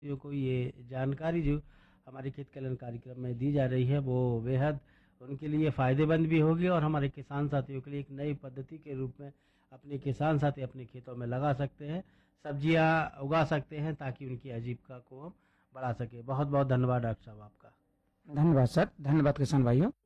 साथियों को ये जानकारी जो हमारे खेत कल्याण कार्यक्रम में दी जा रही है वो बेहद उनके लिए फ़ायदेमंद भी होगी और हमारे किसान साथियों के लिए एक नई पद्धति के रूप में अपने किसान साथी अपने खेतों में लगा सकते हैं, सब्जियां उगा सकते हैं ताकि उनकी आजीविका को हम बढ़ा सके। बहुत बहुत धन्यवाद डॉक्टर साहब आपका। धन्यवाद सर, धन्यवाद किसान भाइयों।